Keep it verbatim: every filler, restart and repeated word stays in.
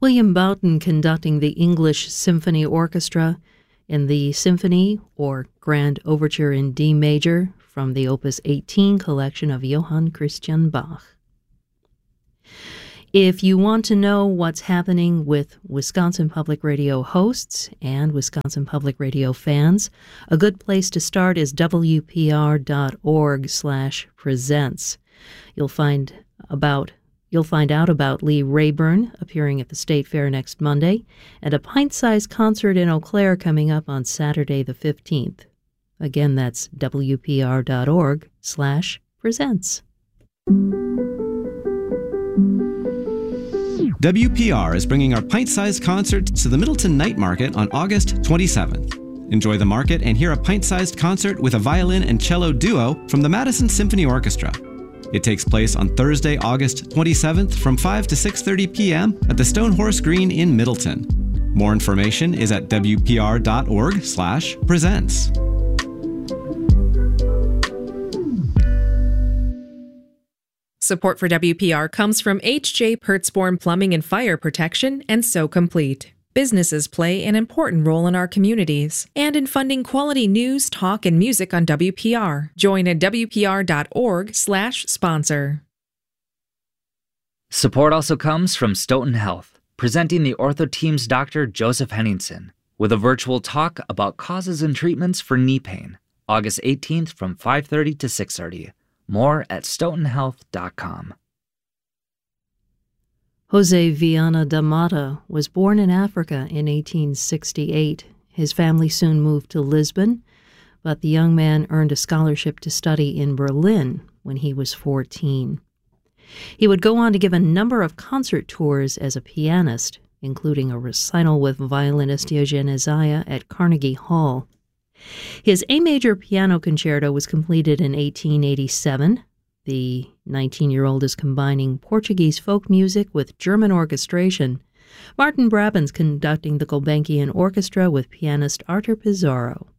William Boughton conducting the English Symphony Orchestra in the Symphony or Grand Overture in D major from the Opus eighteen collection of Johann Christian Bach. If you want to know what's happening with Wisconsin Public Radio hosts and Wisconsin Public Radio fans, a good place to start is W P R dot org slash presents. You'll find about You'll find out about Lee Rayburn appearing at the State Fair next Monday and a pint-sized concert in Eau Claire coming up on Saturday the fifteenth. Again, that's W P R dot org slash presents. W P R is bringing our pint-sized concert to the Middleton Night Market on August twenty-seventh. Enjoy the market and hear a pint-sized concert with a violin and cello duo from the Madison Symphony Orchestra. It takes place on Thursday, August twenty-seventh from five to six thirty p.m. at the Stone Horse Green in Middleton. More information is at W P R dot org slash presents. Support for W P R comes from H J Pertzborn Plumbing and Fire Protection and So Complete. Businesses play an important role in our communities and in funding quality news, talk, and music on W P R. Join at W P R dot org slash sponsor. Support also comes from Stoughton Health, presenting the Ortho Team's Doctor Joseph Henningsen with a virtual talk about causes and treatments for knee pain, August eighteenth from five thirty to six thirty. More at stoughton health dot com. Jose Viana da Mata was born in Africa in eighteen sixty-eight. His family soon moved to Lisbon, but the young man earned a scholarship to study in Berlin when he was fourteen. He would go on to give a number of concert tours as a pianist, including a recital with violinist Eugene Isaiah at Carnegie Hall. His A major piano concerto was completed in eighteen eighty-seven. The nineteen-year-old is combining Portuguese folk music with German orchestration. Martin Brabant's conducting the Gulbenkian Orchestra with pianist Artur Pizarro.